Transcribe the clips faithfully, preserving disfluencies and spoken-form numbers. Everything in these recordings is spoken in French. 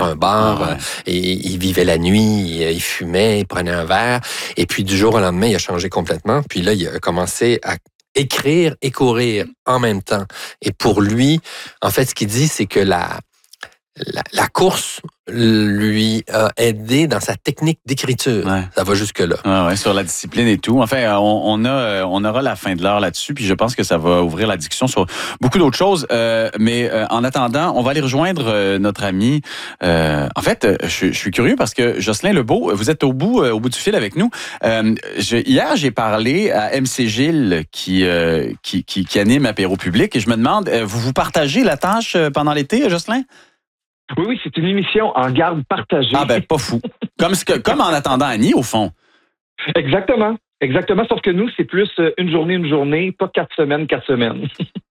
un bar, Ah ouais. et il vivait la nuit, il fumait, il prenait un verre. Et puis, du jour au lendemain, il a changé complètement. Puis là, il a commencé à écrire et courir en même temps. Et pour lui, en fait, ce qu'il dit, c'est que la, la, la course lui a aidé dans sa technique d'écriture. Ouais. Ça va jusque-là. Ouais, ouais, sur la discipline et tout. Enfin, on, on, a, on aura la fin de l'heure là-dessus, puis je pense que ça va ouvrir la discussion sur beaucoup d'autres choses. Euh, mais euh, en attendant, on va aller rejoindre euh, notre ami. Euh, en fait, je, je suis curieux parce que Jocelyn Lebeau, vous êtes au bout, euh, au bout du fil avec nous. Euh, je, hier, j'ai parlé à M C Gilles qui, euh, qui, qui, qui anime Apéro Public et je me demande, euh, vous vous partagez la tâche pendant l'été, Jocelyn? Oui, oui, c'est une émission en garde partagée. Ah ben, pas fou. Comme, ce que, comme en attendant Annie, au fond. Exactement. Exactement, sauf que nous, c'est plus une journée, une journée, pas quatre semaines, quatre semaines.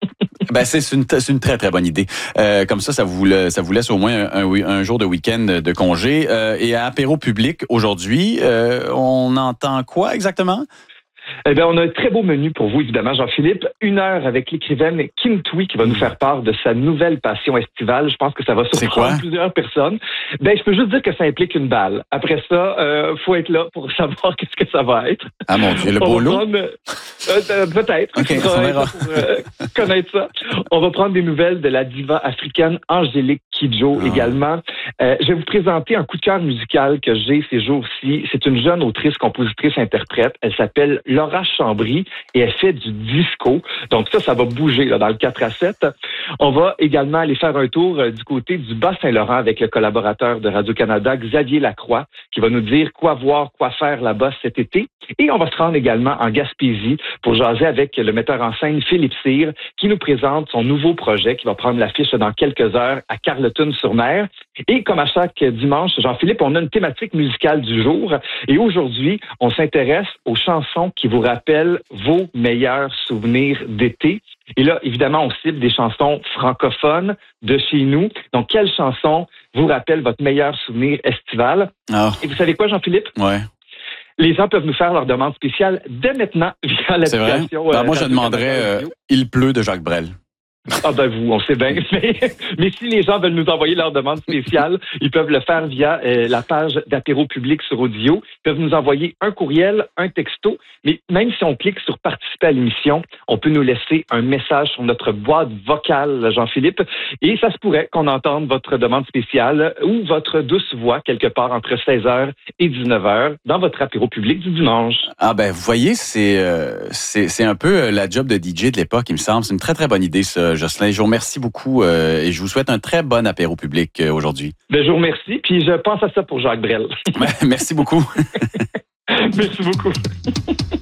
Ben c'est une, c'est une très, très bonne idée. Euh, comme ça, ça vous, ça vous laisse au moins un, un, un jour de week-end de congé. Euh, et à Apéro Public, aujourd'hui, euh, on entend quoi exactement? Eh bien, on a un très beau menu pour vous, évidemment, Jean-Philippe. Une heure avec l'écrivaine Kim Thuy qui va nous faire part de sa nouvelle passion estivale. Je pense que ça va surprendre plusieurs personnes. Ben, je peux juste dire que ça implique une balle. Après ça, euh, faut être là pour savoir qu'est-ce que ça va être. Ah mon Dieu, le beau lot? Prendre, euh, euh, peut-être. Okay, on verra. Pour euh, connaître ça. On va prendre des nouvelles de la diva africaine Angélique Kidjo ah. également. Euh, je vais vous présenter un coup de cœur musical que j'ai ces jours-ci. C'est une jeune autrice, compositrice, interprète. Elle s'appelle Laura Chambry et elle fait du disco. Donc ça, ça va bouger là, dans le quatre à sept. On va également aller faire un tour euh, du côté du Bas-Saint-Laurent avec le collaborateur de Radio-Canada, Xavier Lacroix, qui va nous dire quoi voir, quoi faire là-bas cet été. Et on va se rendre également en Gaspésie pour jaser avec le metteur en scène Philippe Cyr, qui nous présente son nouveau projet qui va prendre l'affiche dans quelques heures à Carleton-sur-Mer. Et comme à chaque dimanche, Jean-Philippe, on a une thématique musicale du jour. Et aujourd'hui, on s'intéresse aux chansons qui vous rappellent vos meilleurs souvenirs d'été. Et là, évidemment, on cible des chansons francophones de chez nous. Donc, quelle chanson vous rappelle votre meilleur souvenir estival? Oh. Et vous savez quoi, Jean-Philippe? Ouais. Les gens peuvent nous faire leur demande spéciale dès maintenant via l'application. Ben, euh, moi, je demanderais euh, « Il pleut » de Jacques Brel. Ah ben vous, on sait bien. Mais, mais si les gens veulent nous envoyer leur demande spéciale, ils peuvent le faire via euh, la page d'Apéro Public sur Audio. Ils peuvent nous envoyer un courriel, un texto. Mais même si on clique sur participer à l'émission, on peut nous laisser un message sur notre boîte vocale, Jean-Philippe. Et ça se pourrait qu'on entende votre demande spéciale ou votre douce voix quelque part entre seize heures et dix-neuf heures dans votre Apéro Public du dimanche. Ah ben vous voyez, c'est, euh, c'est, c'est un peu la job de D J de l'époque, il me semble. C'est une très, très bonne idée, ça, Jocelyn. Je vous remercie beaucoup euh, et je vous souhaite un très bon apéro public euh, aujourd'hui. Ben, je vous remercie, puis je pense à ça pour Jacques Brel. Merci beaucoup. Merci beaucoup.